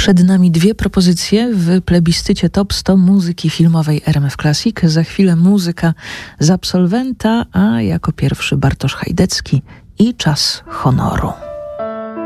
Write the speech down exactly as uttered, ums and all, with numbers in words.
Przed nami dwie propozycje w plebiscycie Top sto muzyki filmowej R M F Classic. Za chwilę muzyka z Absolwenta, a jako pierwszy Bartosz Hajdecki i Czas honoru.